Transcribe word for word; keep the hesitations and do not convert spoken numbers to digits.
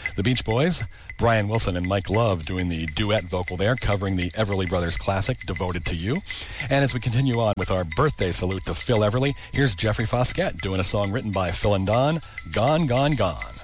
The Beach Boys, Brian Wilson and Mike Love doing the duet vocal there, covering the Everly Brothers classic, Devoted to You. And as we continue on with our birthday salute to Phil Everly, here's Jeffrey Foskett doing a song written by Phil and Don, Gone, Gone, Gone.